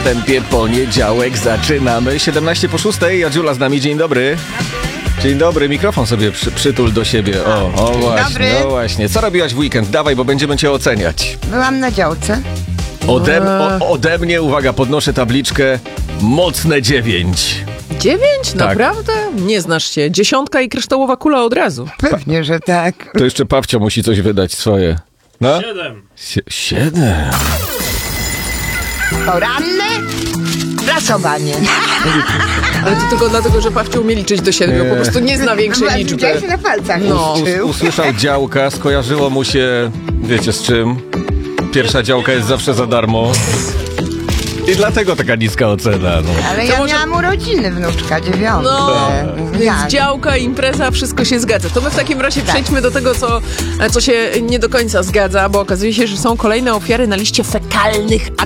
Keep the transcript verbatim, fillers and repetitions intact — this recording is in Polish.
tempie poniedziałek zaczynamy. siedemnaście po szóstej, Jadziula z nami, dzień dobry. Dzień dobry, mikrofon sobie przy, przytul do siebie. O, o właśnie, dobry. no właśnie. Co robiłaś w weekend? Dawaj, bo będziemy cię oceniać. Byłam na działce. Ode, o, ode mnie, uwaga, podnoszę tabliczkę, mocne dziewięć. Dziewięć? Tak. Naprawdę? Nie znasz się. Dziesiątka i kryształowa kula od razu. Pewnie, że tak. To jeszcze Pawcio musi coś wydać swoje. No? Siedem. Sie- siedem. Poranne prasowanie. Ale to tylko dlatego, że Pawcio umie liczyć do siedmiu. Po prostu nie zna większej liczby. Widziałeś, na palcach No. liczył. Us- usłyszał działka, skojarzyło mu się, wiecie z czym? Pierwsza działka jest zawsze za darmo. I dlatego taka niska ocena. No. Ale To ja może- miałam urodziny wnuczka, dziewiąte. No, Jak? więc działka, impreza, wszystko się zgadza. To my w takim razie Tak. przejdźmy do tego, co, co się nie do końca zgadza, bo okazuje się, że są kolejne ofiary na liście fekalnych